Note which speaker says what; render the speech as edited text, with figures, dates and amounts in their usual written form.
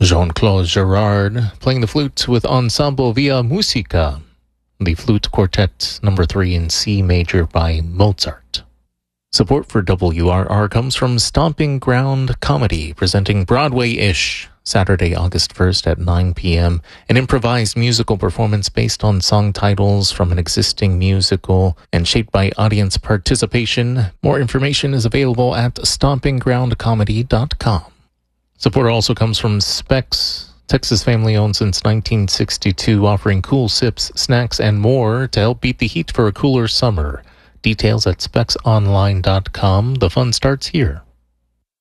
Speaker 1: Jean-Claude Gerard playing the flute with Ensemble Via Musica, the Flute Quartet number 3 in C major by Mozart. Support for WRR comes from Stomping Ground Comedy, presenting Broadway-ish, Saturday, August 1st at 9 p.m., an improvised musical performance based on song titles from an existing musical and shaped by audience participation. More information is available at stompinggroundcomedy.com. Support also comes from Specs, Texas family-owned since 1962, offering cool sips, snacks, and more to help beat the heat for a cooler summer. Details at specsonline.com. The fun starts here.